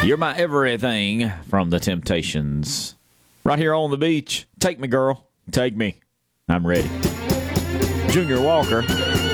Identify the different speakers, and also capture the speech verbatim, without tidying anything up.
Speaker 1: You're My Everything from The Temptations. Right here on the beach. Take me, girl. Take me. I'm ready. Junior Walker.